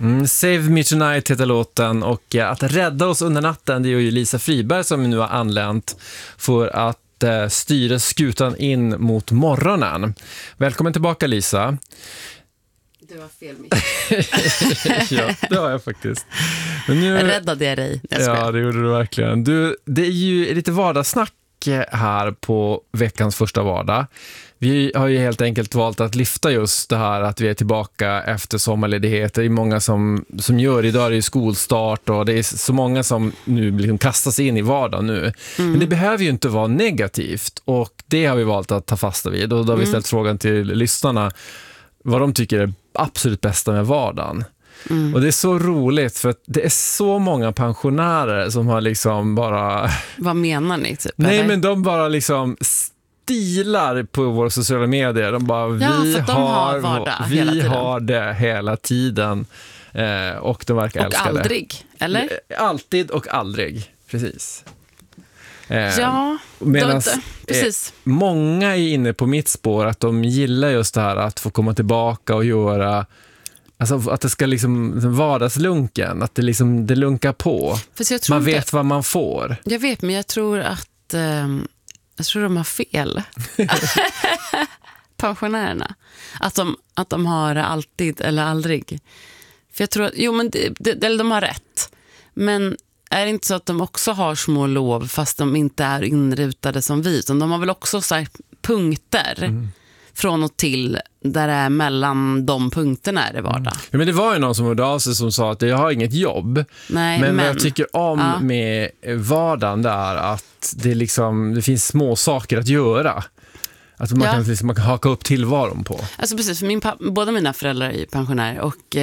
Save Me Tonight heter låten, och att rädda oss under natten, det är ju Lisa Friberg som nu har anlänt för att styra skutan in mot morgonen. Välkommen tillbaka, Lisa. Det var fel, Ja, det har jag faktiskt. Men nu räddade jag dig. Ja, det gjorde du verkligen. Det är ju lite vardagssnack här på veckans första vardag. Vi har ju helt enkelt valt att lyfta just det här att vi är tillbaka efter sommarledighet. Det är många som gör, idag är det ju skolstart och det är så många som nu liksom kastas in i vardagen nu. Men det behöver ju inte vara negativt, och det har vi valt att ta fasta vid. Och då har vi ställt frågan till lyssnarna vad de tycker är absolut bästa med vardagen. Och det är så roligt för att det är så många pensionärer som har liksom bara... Vad menar ni? Typ, Nej, eller? men de bara liksom stilar på våra sociala medier. De bara, vi har det hela tiden. Och de verkar älska det. Och aldrig, eller? Alltid och aldrig, precis. Ja, precis. Många är inne på mitt spår att de gillar just det här att få komma tillbaka och göra, alltså att det ska liksom vardagslunken, att det liksom det lunkar på. Man vet vad man får. Jag vet, men jag tror att de har fel. Pensionärerna. Att de har alltid eller aldrig. För jag tror att, eller de har rätt. Men är det inte så att de också har små lov fast de inte är inrutade som vi? Utan de har väl också så här punkter från och till där det är mellan de punkterna är det vardag. Ja, men det var ju någon som hörde av sig som sa att jag har inget jobb. Nej, men vad jag tycker om med vardagen där att det finns små saker att göra. Att man kan haka upp tillvaron på. Alltså precis, för båda mina föräldrar är pensionärer och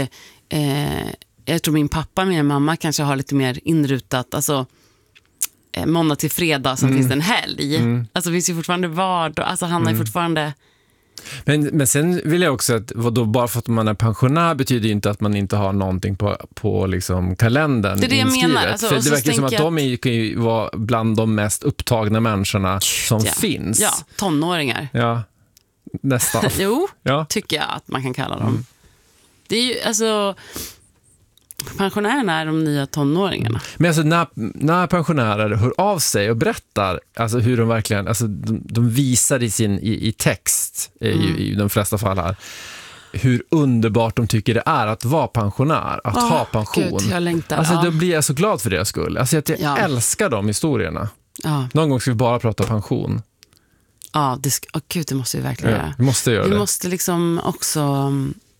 jag tror min pappa och min mamma kanske har lite mer inrutat, alltså måndag till fredag, sen finns det en helg. Alltså det finns ju fortfarande vardag, alltså han är fortfarande... Men sen vill jag också att bara för att man är pensionär betyder ju inte att man inte har någonting på liksom kalendern. Det är det jag menar. Alltså, för det verkar som att de kan ju vara bland de mest upptagna människorna som finns. Ja, tonåringar. Ja, nästan. Jo, tycker jag att man kan kalla dem. Det är ju, alltså... Pensionärerna är de nya tonåringarna. Men alltså när pensionärer hör av sig och berättar alltså hur de verkligen, alltså de visar i text i de flesta fall här hur underbart de tycker det är att vara pensionär, att ha pension. Gud, jag längtar. Alltså då blir jag så glad för deras skull. Alltså jag älskar de historierna. Någon gång ska vi bara prata pension. Ja, gud, det måste vi verkligen göra. Vi måste göra det. Vi måste liksom också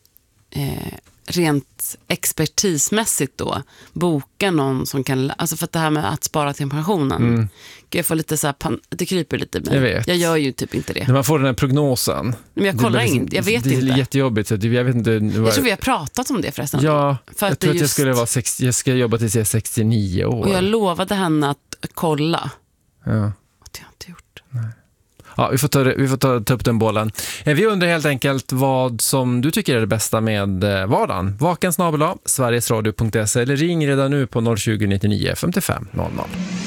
rent expertismässigt då boka någon som kan, alltså för att det här med att spara till pensionen jag får lite så här, det kryper lite men jag gör ju typ inte det. När man får den här prognosen. Men jag kollar inte, jag vet inte. Det är jättejobbigt så jag vet inte. Jag tror vi har pratat om det förresten. Ja, jag tror att jag ska jobba tills jag är 69 år. Och jag lovade henne att kolla. Ja. Och det har jag inte gjort. Nej. Ja, vi får ta upp den bollen. Vi undrar helt enkelt vad som du tycker är det bästa med vardagen. Vaken @sverigesradio.se eller ring redan nu på 020 99 55 00.